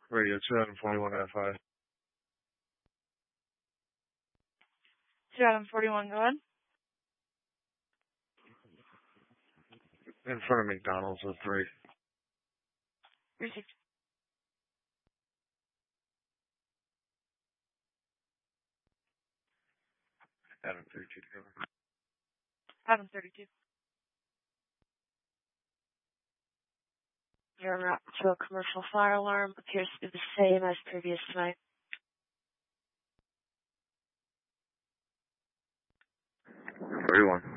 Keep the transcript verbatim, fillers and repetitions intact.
Radio two forty-one F I. two forty-one, go ahead. In front of McDonald's with three. Received. Adam thirty-two together. Adam thirty-two. Your route to a commercial fire alarm appears to be the same as previous tonight. forty-one.